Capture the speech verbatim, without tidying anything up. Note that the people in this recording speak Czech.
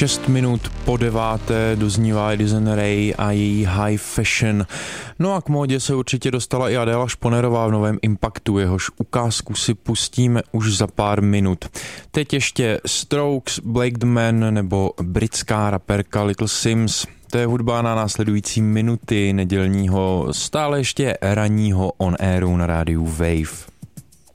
Šest minut po deváté doznívá Edison Ray a její High Fashion. No a k módě se určitě dostala i Adéla Šponerová v novém Impactu, jehož ukázku si pustíme už za pár minut. Teď ještě Strokes, Blake the Man nebo britská raperka Little Sims. To je hudba na následující minuty nedělního, stále ještě ranního on airu na rádiu Wave.